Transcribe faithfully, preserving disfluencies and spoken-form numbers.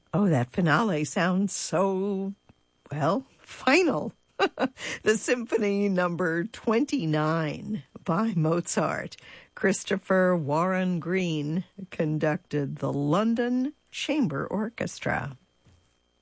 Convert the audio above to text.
Oh, that finale sounds so, well, final. The Symphony Number twenty-nine by Mozart. Christopher Warren Green conducted the London Chamber Orchestra.